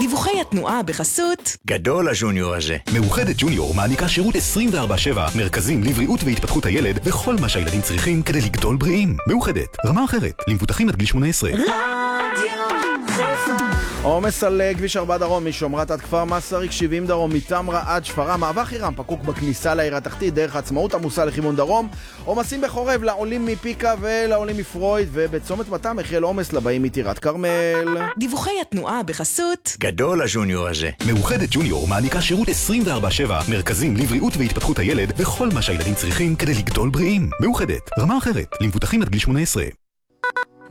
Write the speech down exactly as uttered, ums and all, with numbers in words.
דיווחי התנועה בחסות גדול הג'וניור הזה. מאוחדת ג'וניור מעניקה שירות עשרים וארבע שבע, מרכזים לבריאות והתפתחות הילד וכל מה שהילדים צריכים כדי לגדול בריאים. מאוחדת, רמה אחרת, למבוטחים עד גיל שמונה עשרה. עומס על כביש ארבע דרום משומרת עד כפר מסריק, שבעים דרום מתמרה עד שפרעם, מעבר חירם פקוק בכניסה לעיר התחתית דרך עצמאות עמוסה לכיוון דרום, עומסים בחורב לעולים מפיקה ולעולים מפרויד, ובצומת מתם החל עומס לבאים מטירת כרמל. דיווחי התנועה בחסות גדול הג'וניור הזה. מאוחדת ג'וניור מעניקה שירות עשרים וארבע שבע, מרכזים לבריאות והתפתחות הילד וכל מה שהילדים צריכים כדי לגדול בריאים. מאוחדת, רמה אחרת, למבוטחים עד גיל שמונה עשרה.